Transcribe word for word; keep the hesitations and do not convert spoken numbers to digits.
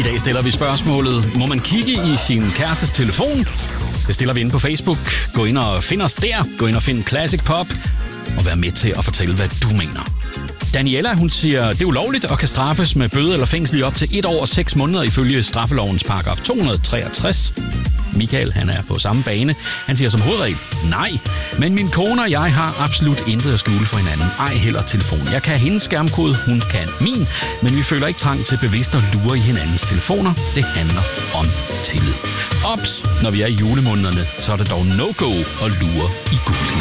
I dag stiller vi spørgsmålet, må man kigge i sin kærestes telefon? Det stiller vi inde på Facebook. Gå ind og find os der. Gå ind og find Classic Pop. Og vær med til at fortælle, hvad du mener. Daniela, hun siger, det er ulovligt og kan straffes med bøde eller fængsel i op til et år og seks måneder ifølge straffelovens paragraf to hundrede og treogtres. Michael, han er på samme bane. Han siger som hovedregel, nej. Men min kone og jeg har absolut intet at skjule for hinanden. Ej heller telefon. Jeg kan hendes skærmkode, hun kan min. Men vi føler ikke trang til bevidst at lure i hinandens telefoner. Det handler om tillid. Ops, når vi er i julemånederne, så er det dog no-go at lure i guldlisten.